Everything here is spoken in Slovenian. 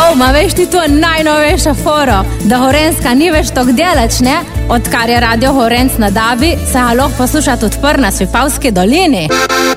Ma veš ti to najnovejša foro, da Gorenjska ni več tok delač, ne? Odkar je radio Gorenc na Dabi, se ga lahko posluša tudi na Svipavski dolini.